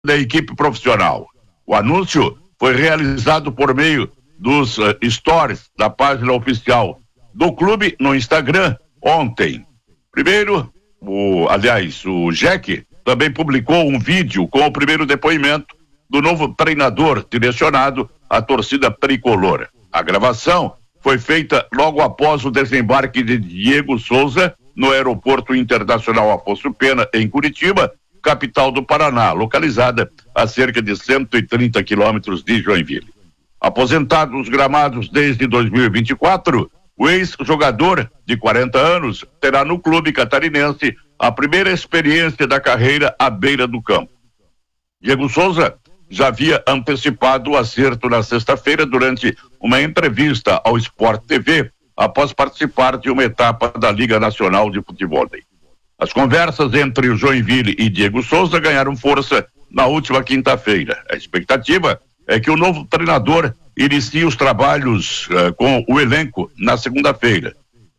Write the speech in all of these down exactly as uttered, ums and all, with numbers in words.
da equipe profissional. O anúncio foi realizado por meio dos uh, stories da página oficial do clube no Instagram ontem. Primeiro, o, aliás, o Jack também publicou um vídeo com o primeiro depoimento do novo treinador direcionado à torcida tricolor. A gravação foi feita logo após o desembarque de Diego Souza no Aeroporto Internacional Afonso Pena, em Curitiba, capital do Paraná, localizada a cerca de cento e trinta quilômetros de Joinville. Aposentado nos gramados desde dois mil e vinte e quatro, o ex-jogador de quarenta anos terá no clube catarinense a primeira experiência da carreira à beira do campo. Diego Souza já havia antecipado o acerto na sexta-feira durante uma entrevista ao Sport T V, após participar de uma etapa da Liga Nacional de Futebol. As conversas entre o Joinville e Diego Souza ganharam força na última quinta-feira. A expectativa é que o novo treinador inicie os trabalhos uh, com o elenco na segunda-feira.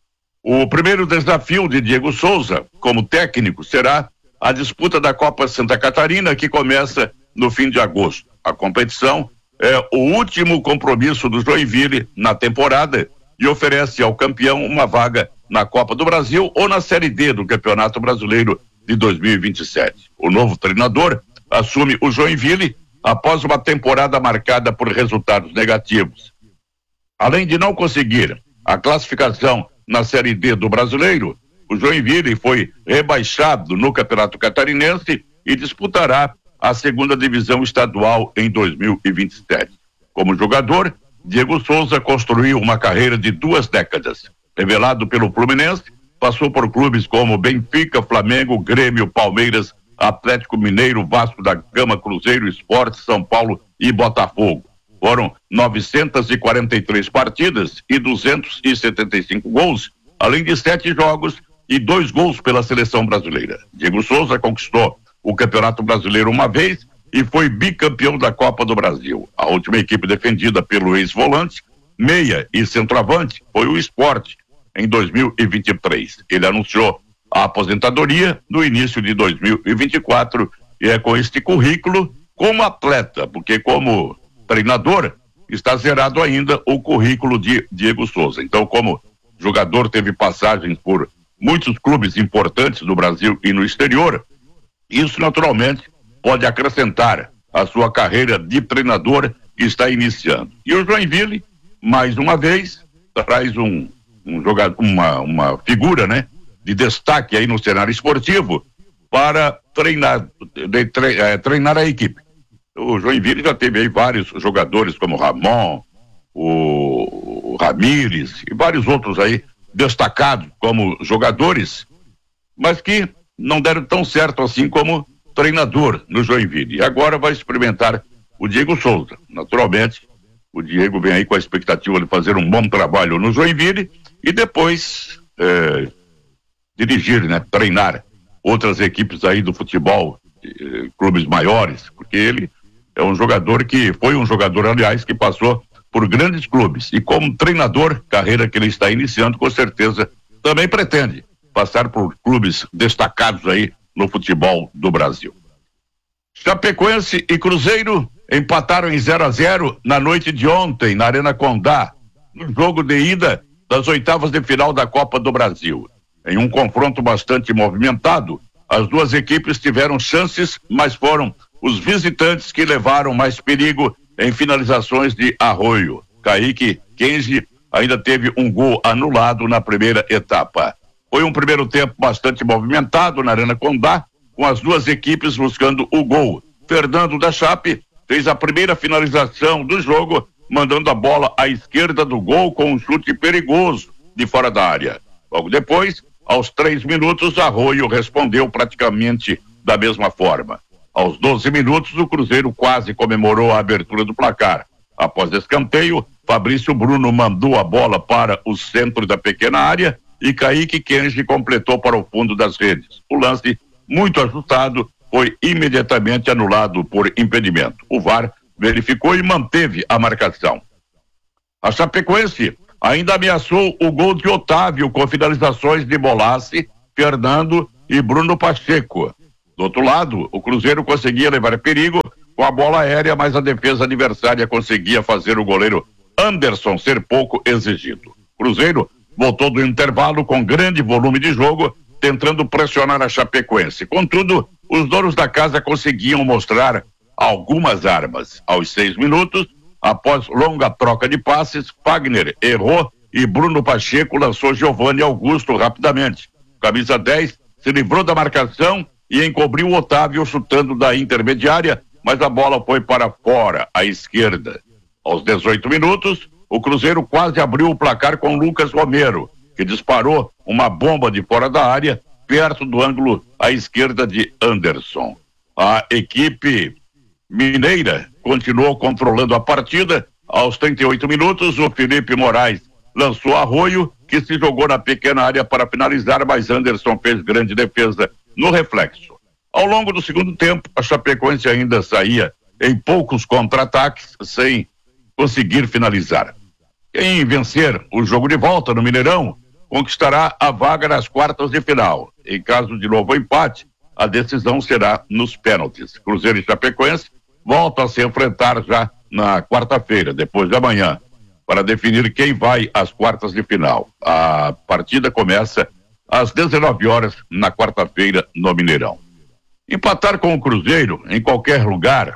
O primeiro desafio de Diego Souza, como técnico, será a disputa da Copa Santa Catarina, que começa no fim de agosto. A competição é o último compromisso do Joinville na temporada e oferece ao campeão uma vaga na Copa do Brasil ou na Série D do Campeonato Brasileiro de dois mil e vinte e sete. O novo treinador assume o Joinville após uma temporada marcada por resultados negativos. Além de não conseguir a classificação na Série D do Brasileiro, o Joinville foi rebaixado no Campeonato Catarinense e disputará a segunda divisão estadual em dois mil e vinte e sete. Como jogador, Diego Souza construiu uma carreira de duas décadas. Revelado pelo Fluminense, passou por clubes como Benfica, Flamengo, Grêmio, Palmeiras, Atlético Mineiro, Vasco da Gama, Cruzeiro, Sport, São Paulo e Botafogo. Foram novecentas e quarenta e três partidas e duzentos e setenta e cinco gols, além de sete jogos e dois gols pela seleção brasileira. Diego Souza conquistou o Campeonato Brasileiro uma vez e foi bicampeão da Copa do Brasil. A última equipe defendida pelo ex-volante, meia e centroavante foi o Sport, em dois mil e vinte e três. Ele anunciou a aposentadoria no início de dois mil e vinte e quatro e é com este currículo como atleta, porque como treinador está zerado ainda o currículo de Diego Souza. Então, como jogador teve passagens por muitos clubes importantes no Brasil e no exterior, isso naturalmente pode acrescentar a sua carreira de treinador que está iniciando. E o Joinville, mais uma vez, traz um, um jogador, uma, uma figura, né, de destaque aí no cenário esportivo para treinar, de, tre, é, treinar a equipe. O Joinville já teve aí vários jogadores como Ramon, o, o Ramires e vários outros aí destacados como jogadores, mas que não deram tão certo assim como treinador no Joinville. E agora vai experimentar o Diego Souza. Naturalmente, o Diego vem aí com a expectativa de fazer um bom trabalho no Joinville e depois é, dirigir, né, treinar outras equipes aí do futebol, eh, clubes maiores, porque ele é um jogador que, foi um jogador, aliás, que passou por grandes clubes e como treinador, carreira que ele está iniciando, com certeza também pretende passar por clubes destacados aí no futebol do Brasil. Chapecoense e Cruzeiro empataram em zero a zero na noite de ontem na Arena Condá, no jogo de ida das oitavas de final da Copa do Brasil. Em um confronto bastante movimentado, as duas equipes tiveram chances, mas foram os visitantes que levaram mais perigo em finalizações de Arroio. Kaique Kenji ainda teve um gol anulado na primeira etapa. Foi um primeiro tempo bastante movimentado na Arena Condá, com as duas equipes buscando o gol. Fernando da Chape fez a primeira finalização do jogo, mandando a bola à esquerda do gol com um chute perigoso de fora da área. Logo depois, aos três minutos, Arroio respondeu praticamente da mesma forma. Aos doze minutos, o Cruzeiro quase comemorou a abertura do placar. Após escanteio, Fabrício Bruno mandou a bola para o centro da pequena área e Kaique Kenji completou para o fundo das redes. O lance, muito ajustado, foi imediatamente anulado por impedimento. O V A R verificou e manteve a marcação. A Chapecoense ainda ameaçou o gol de Otávio com finalizações de Bolassi, Fernando e Bruno Pacheco. Do outro lado, o Cruzeiro conseguia levar perigo com a bola aérea, mas a defesa adversária conseguia fazer o goleiro Anderson ser pouco exigido. Cruzeiro voltou do intervalo com grande volume de jogo, tentando pressionar a Chapecoense. Contudo, os donos da casa conseguiam mostrar algumas armas. Aos seis minutos, após longa troca de passes, Fagner errou e Bruno Pacheco lançou Giovanni Augusto rapidamente. Camisa dez se livrou da marcação e encobriu o Otávio chutando da intermediária, mas a bola foi para fora, à esquerda. Aos dezoito minutos, o Cruzeiro quase abriu o placar com Lucas Romero, que disparou uma bomba de fora da área, perto do ângulo à esquerda de Anderson. A equipe mineira continuou controlando a partida. Aos trinta e oito minutos, o Felipe Moraes lançou Arroio, que se jogou na pequena área para finalizar, mas Anderson fez grande defesa no reflexo. Ao longo do segundo tempo, a Chapecoense ainda saía em poucos contra-ataques, sem conseguir finalizar. Quem vencer o jogo de volta no Mineirão conquistará a vaga nas quartas de final. Em caso de novo empate, a decisão será nos pênaltis. Cruzeiro e Chapecoense voltam a se enfrentar já na quarta-feira, depois de amanhã, para definir quem vai às quartas de final. A partida começa às dezenove horas na quarta-feira no Mineirão. Empatar com o Cruzeiro em qualquer lugar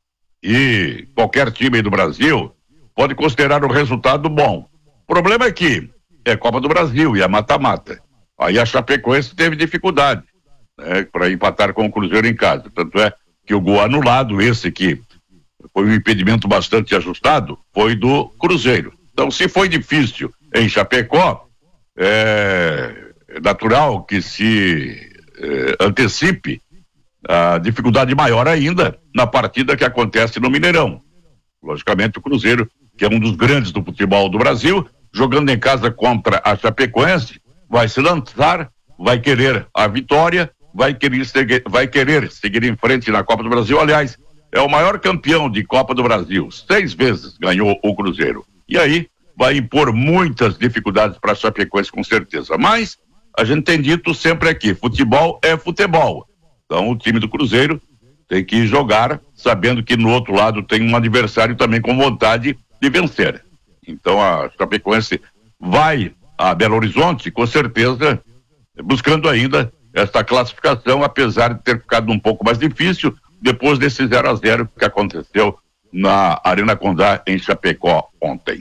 e qualquer time do Brasil pode considerar o resultado bom. O problema é que é Copa do Brasil e é mata-mata. Aí a Chapecoense teve dificuldade, né, para empatar com o Cruzeiro em casa. Tanto é que o gol anulado, esse que foi um impedimento bastante ajustado, foi do Cruzeiro. Então, se foi difícil em Chapecó, é natural que se é, antecipe a dificuldade maior ainda na partida que acontece no Mineirão. Logicamente, o Cruzeiro, que é um dos grandes do futebol do Brasil, jogando em casa contra a Chapecoense, vai se lançar, vai querer a vitória, vai querer, seguir, vai querer seguir em frente na Copa do Brasil. Aliás, é o maior campeão de Copa do Brasil, seis vezes ganhou o Cruzeiro. E aí vai impor muitas dificuldades para a Chapecoense, com certeza. Mas a gente tem dito sempre aqui, futebol é futebol. Então o time do Cruzeiro tem que jogar sabendo que no outro lado tem um adversário também com vontade de vencer. Então a Chapecoense vai a Belo Horizonte, com certeza, buscando ainda esta classificação, apesar de ter ficado um pouco mais difícil depois desse zero a zero que aconteceu na Arena Condá, em Chapecó, ontem.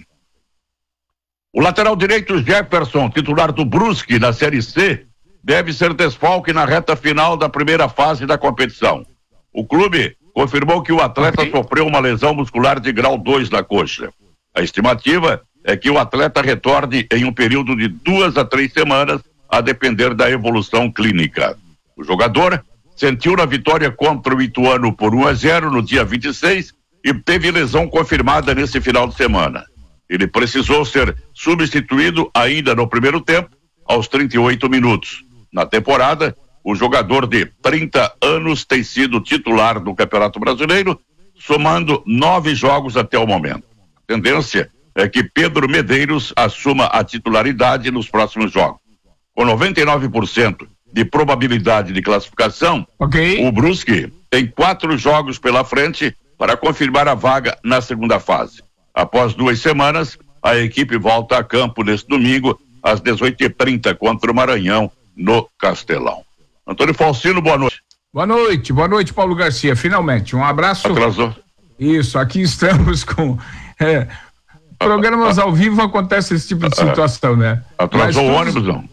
O lateral direito Jefferson, titular do Brusque na Série C, deve ser desfalque na reta final da primeira fase da competição. O clube confirmou que o atleta okay. sofreu uma lesão muscular de grau dois na coxa. A estimativa é que o atleta retorne em um período de duas a três semanas, a depender da evolução clínica. O jogador sentiu na vitória contra o Ituano por um a zero no dia vinte e seis e teve lesão confirmada nesse final de semana. Ele precisou ser substituído ainda no primeiro tempo, aos trinta e oito minutos. Na temporada, o jogador de trinta anos tem sido titular do Campeonato Brasileiro, somando nove jogos até o momento. A tendência é que Pedro Medeiros assuma a titularidade nos próximos jogos. Com noventa e nove por cento de probabilidade de classificação, okay. o Brusque tem quatro jogos pela frente para confirmar a vaga na segunda fase. Após duas semanas, a equipe volta a campo neste domingo, às dezoito e trinta, contra o Maranhão, no Castelão. Antônio Falcino, boa noite. Boa noite, boa noite, Paulo Garcia. Finalmente, um abraço. Atrasou? Isso, aqui estamos com... É, programas ao vivo acontece esse tipo de situação, né? Atrasou o ônibus, não?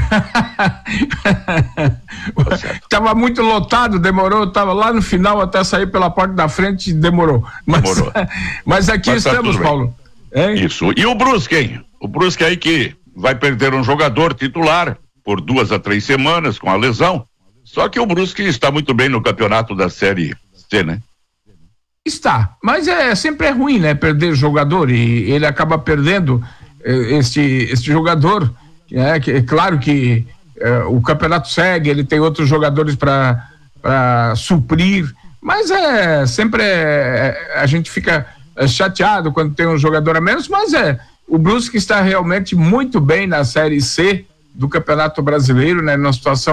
Tava muito lotado, demorou, tava lá no final até sair pela porta da frente, demorou. Mas, demorou. mas aqui mas estamos, tá Paulo. Hein? Isso. E o Brusque, hein? O Brusque aí que vai perder um jogador titular por duas a três semanas com a lesão. Só que o Brusque está muito bem no campeonato da Série C, né? Está, mas é sempre é ruim, né? Perder jogador, e ele acaba perdendo eh, este, este jogador. É, que, é claro que é, o campeonato segue, ele tem outros jogadores para suprir, mas é sempre é, a gente fica é, chateado quando tem um jogador a menos, mas é o Brusque está realmente muito bem na Série C do Campeonato Brasileiro, né, numa situação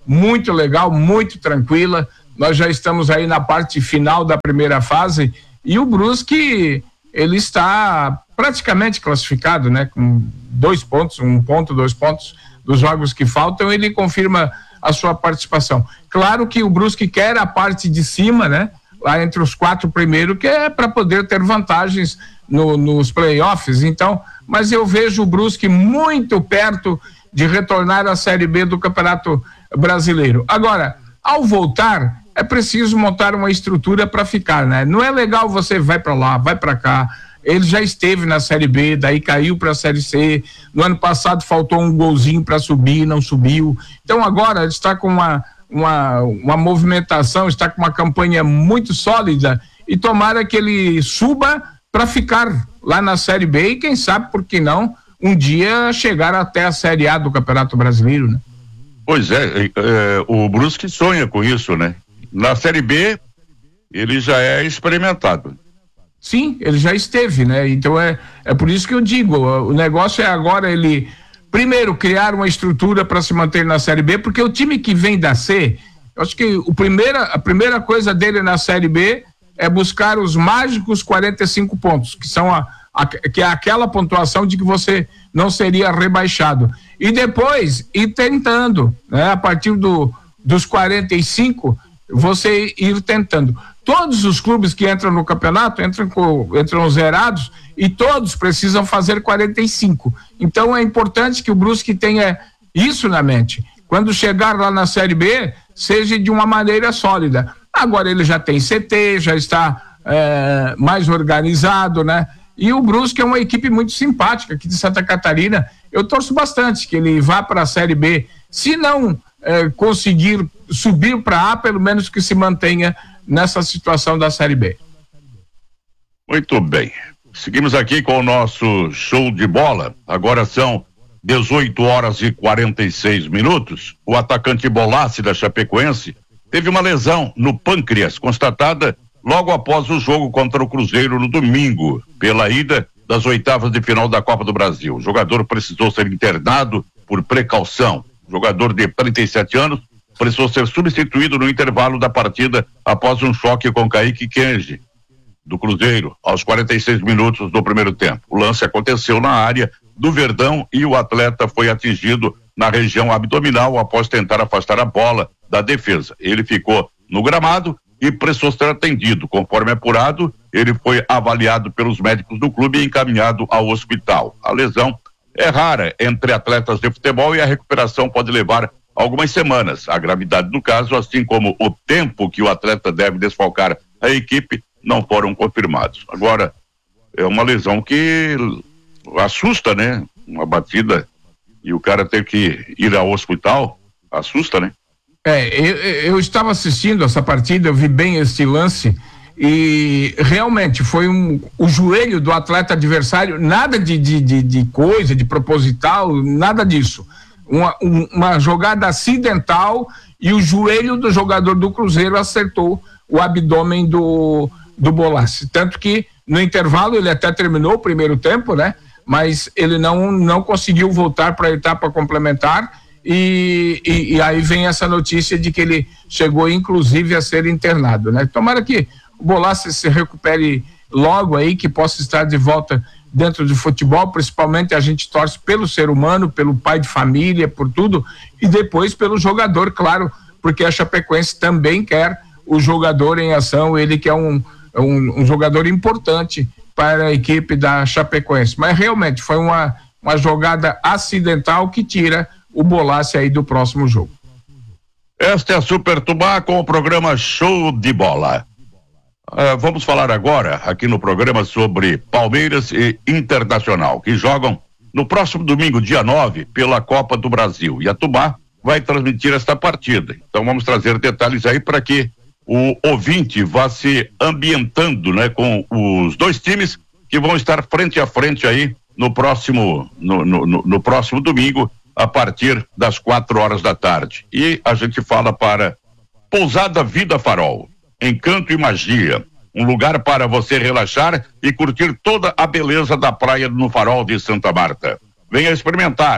muito legal, muito tranquila. Nós já estamos aí na parte final da primeira fase e o Brusque, ele está praticamente classificado, né? Com dois pontos, um ponto, dois pontos dos jogos que faltam, ele confirma a sua participação. Claro que o Brusque quer a parte de cima, né? Lá entre os quatro primeiros, que é para poder ter vantagens no, nos playoffs. Então, mas eu vejo o Brusque muito perto de retornar à Série B do Campeonato Brasileiro. Agora, ao voltar, é preciso montar uma estrutura para ficar, né? Não é legal você vai para lá, vai para cá. Ele já esteve na Série B, daí caiu para a Série C. No ano passado faltou um golzinho para subir, não subiu. Então agora ele está com uma, uma, uma movimentação, está com uma campanha muito sólida e tomara que ele suba para ficar lá na Série B e quem sabe, por que não, um dia chegar até a Série A do Campeonato Brasileiro, né? Pois é, é, o Brusque sonha com isso, né? Na Série B ele já é experimentado. Sim, ele já esteve, né? Então é, é por isso que eu digo, o negócio é agora ele, primeiro, criar uma estrutura para se manter na Série B, porque o time que vem da C, eu acho que o primeira, a primeira coisa dele na Série B é buscar os mágicos quarenta e cinco pontos, que são a, a, que é aquela pontuação de que você não seria rebaixado. E depois ir tentando, né? A partir do, dos quarenta e cinco, você ir tentando. Todos os clubes que entram no campeonato entram, com, entram zerados e todos precisam fazer quarenta e cinco. Então é importante que o Brusque tenha isso na mente. Quando chegar lá na Série B, seja de uma maneira sólida. Agora ele já tem C T, já está é, mais organizado, né? E o Brusque é uma equipe muito simpática aqui de Santa Catarina. Eu torço bastante que ele vá para a Série B. Se não é, conseguir subir para A, pelo menos que se mantenha nessa situação da Série B. Muito bem. Seguimos aqui com o nosso show de bola. Agora são dezoito horas e quarenta e seis minutos. O atacante Bolassi da Chapecoense teve uma lesão no pâncreas constatada logo após o jogo contra o Cruzeiro no domingo, pela ida das oitavas de final da Copa do Brasil. O jogador precisou ser internado por precaução. O jogador de trinta e sete anos precisou ser substituído no intervalo da partida após um choque com Kaique Kenji, do Cruzeiro, aos quarenta e seis minutos do primeiro tempo. O lance aconteceu na área do Verdão e o atleta foi atingido na região abdominal após tentar afastar a bola da defesa. Ele ficou no gramado e precisou ser atendido. Conforme apurado, ele foi avaliado pelos médicos do clube e encaminhado ao hospital. A lesão é rara entre atletas de futebol e a recuperação pode levar algumas semanas. A gravidade do caso, assim como o tempo que o atleta deve desfalcar a equipe, não foram confirmados. Agora, é uma lesão que assusta, né? Uma batida e o cara ter que ir ao hospital, assusta, né? É, eu, eu estava assistindo essa partida, eu vi bem esse lance e realmente foi um, o joelho do atleta adversário, nada de, de, de, de coisa, de proposital, nada disso. Uma, um, uma jogada acidental e o joelho do jogador do Cruzeiro acertou o abdômen do, do Bolassi. Tanto que no intervalo ele até terminou o primeiro tempo, né? Mas ele não, não conseguiu voltar para a etapa complementar e, e, e aí vem essa notícia de que ele chegou inclusive a ser internado, né? Tomara que o Bolassi se recupere logo aí, que possa estar de volta dentro do futebol, principalmente a gente torce pelo ser humano, pelo pai de família, por tudo, e depois pelo jogador, claro, porque a Chapecoense também quer o jogador em ação, ele que é um, um, um jogador importante para a equipe da Chapecoense, mas realmente foi uma, uma jogada acidental que tira o Bolassi aí do próximo jogo. Esta é a Super Tubá com o programa Show de Bola. Uh, vamos falar agora aqui no programa sobre Palmeiras e Internacional, que jogam no próximo domingo, dia nove, pela Copa do Brasil. E a Tubá vai transmitir esta partida. Então vamos trazer detalhes aí para que o ouvinte vá se ambientando, né, com os dois times que vão estar frente a frente aí no próximo, no, no, no, no próximo domingo, a partir das quatro horas da tarde. E a gente fala para Pousada Vida Farol. Encanto e magia, um lugar para você relaxar e curtir toda a beleza da praia no Farol de Santa Marta. Venha experimentar.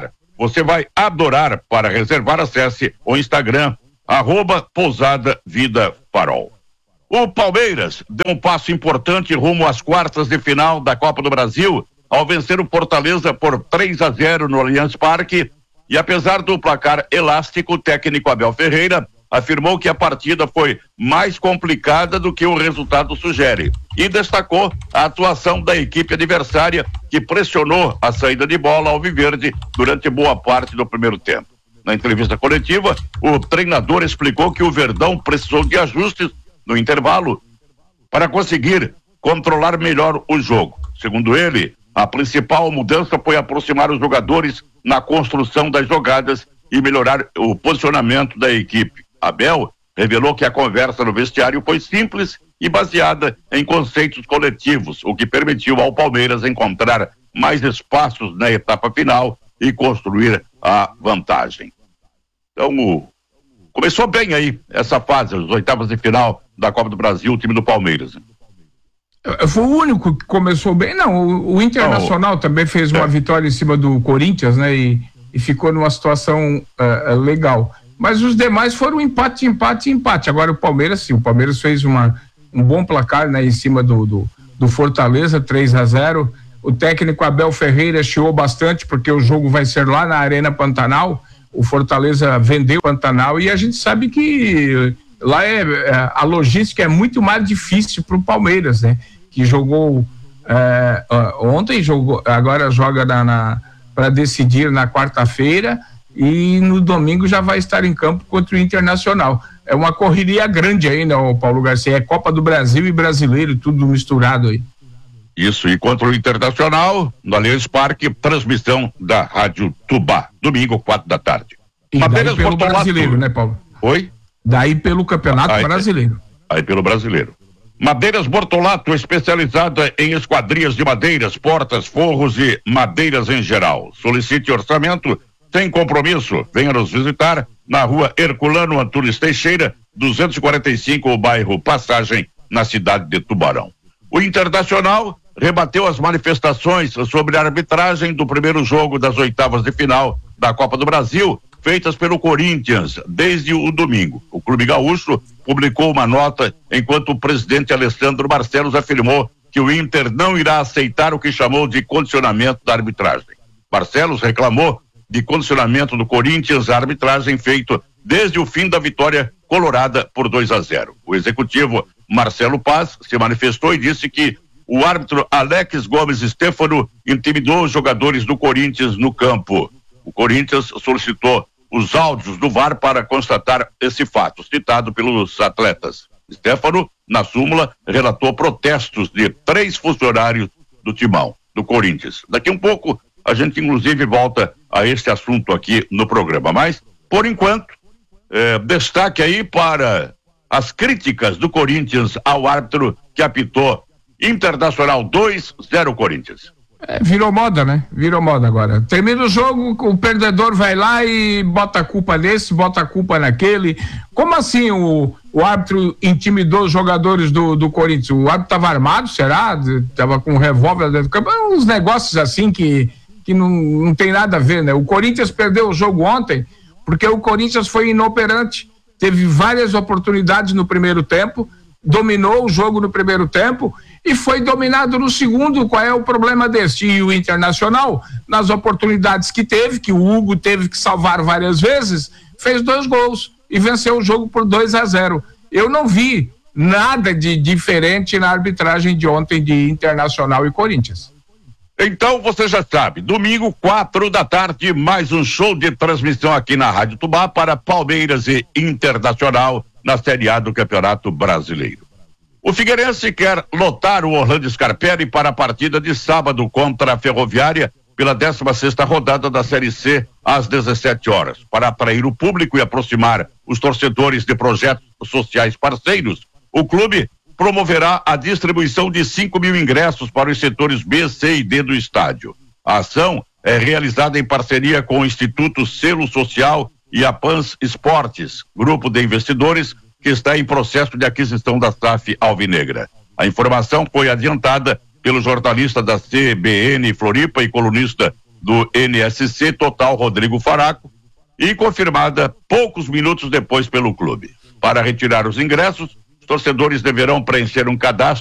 você vai adorar. Para reservar, acesse o Instagram, arroba Pousada Vida Farol. O Palmeiras deu um passo importante rumo às quartas de final da Copa do Brasil, ao vencer o Fortaleza por três a zero no Allianz Parque, e apesar do placar elástico, o técnico Abel Ferreira afirmou que a partida foi mais complicada do que o resultado sugere e destacou a atuação da equipe adversária, que pressionou a saída de bola ao Alviverde durante boa parte do primeiro tempo. Na entrevista coletiva, o treinador explicou que o Verdão precisou de ajustes no intervalo para conseguir controlar melhor o jogo. Segundo ele, a principal mudança foi aproximar os jogadores na construção das jogadas e melhorar o posicionamento da equipe. Abel revelou que a conversa no vestiário foi simples e baseada em conceitos coletivos, o que permitiu ao Palmeiras encontrar mais espaços na etapa final e construir a vantagem. Então, o... começou bem aí essa fase, as oitavas de final da Copa do Brasil, o time do Palmeiras. Foi o único que começou bem. Não, o, o Internacional oh, também fez uma é. vitória em cima do Corinthians, né? E, e ficou numa situação uh, legal. Mas os demais foram empate, empate, empate. Agora o Palmeiras, sim, o Palmeiras fez uma, um bom placar, né? Em cima do, do, do Fortaleza, três a zero. O técnico Abel Ferreira chiou bastante, porque o jogo vai ser lá na Arena Pantanal. O Fortaleza vendeu o Pantanal e a gente sabe que lá é, a logística é muito mais difícil para o Palmeiras, né? Que jogou é, ontem, jogou, agora joga na, na, para decidir na quarta-feira e no domingo já vai estar em campo contra o Internacional. É uma correria grande aí, né, o Paulo Garcia? É Copa do Brasil e Brasileiro, tudo misturado aí. Isso, e contra o Internacional, no Allianz Parque, transmissão da Rádio Tubá, domingo, quatro da tarde. E daí pelo Brasileiro, né, Paulo? Oi? Daí pelo Campeonato aí, Brasileiro. Aí pelo Brasileiro. Madeiras Bortolato, especializada em esquadrias de madeiras, portas, forros e madeiras em geral. Solicite orçamento sem compromisso. Venha nos visitar na rua Herculano Antunes Teixeira, duzentos e quarenta e cinco, o bairro Passagem, na cidade de Tubarão. O Internacional rebateu as manifestações sobre a arbitragem do primeiro jogo das oitavas de final da Copa do Brasil, feitas pelo Corinthians desde o domingo. O Clube Gaúcho publicou uma nota, enquanto o presidente Alessandro Barcelos afirmou que o Inter não irá aceitar o que chamou de condicionamento da arbitragem. Barcelos reclamou de condicionamento do Corinthians à arbitragem feito desde o fim da vitória colorada por dois a zero. O executivo Marcelo Paz se manifestou e disse que o árbitro Alex Gomes Stefano intimidou os jogadores do Corinthians no campo. O Corinthians solicitou os áudios do V A R para constatar esse fato, citado pelos atletas. Stefano, na súmula, relatou protestos de três funcionários do timão, do Corinthians. Daqui um pouco, a gente inclusive volta a este assunto aqui no programa, mas, por enquanto, eh, destaque aí para as críticas do Corinthians ao árbitro que apitou Internacional dois a zero Corinthians. É, virou moda, né? Virou moda agora. Termina o jogo, o perdedor vai lá e bota a culpa nesse, bota a culpa naquele. Como assim o, o árbitro intimidou os jogadores do, do Corinthians? O árbitro estava armado, será? Tava com um revólver dentro do campo. Uns negócios assim que, que não, não tem nada a ver, né? O Corinthians perdeu o jogo ontem porque o Corinthians foi inoperante. Teve várias oportunidades no primeiro tempo, dominou o jogo no primeiro tempo e foi dominado no segundo. Qual é o problema desse? E o Internacional, nas oportunidades que teve, que o Hugo teve que salvar várias vezes, fez dois gols e venceu o jogo por dois a zero. Eu não vi nada de diferente na arbitragem de ontem de Internacional e Corinthians. Então você já sabe, domingo, quatro da tarde, mais um show de transmissão aqui na Rádio Tubá para Palmeiras e Internacional na Série A do Campeonato Brasileiro. O Figueirense quer lotar o Orlando Scarpelli para a partida de sábado contra a Ferroviária pela décima sexta rodada da Série C às dezessete horas. Para atrair o público e aproximar os torcedores de projetos sociais parceiros, o clube promoverá a distribuição de cinco mil ingressos para os setores B, C e D do estádio. A ação é realizada em parceria com o Instituto Selo Social e a Pans Esportes, grupo de investidores que está em processo de aquisição da S A F Alvinegra. A informação foi adiantada pelo jornalista da C B N Floripa e colunista do N S C Total Rodrigo Faraco e confirmada poucos minutos depois pelo clube. Para retirar os ingressos, os torcedores deverão preencher um cadastro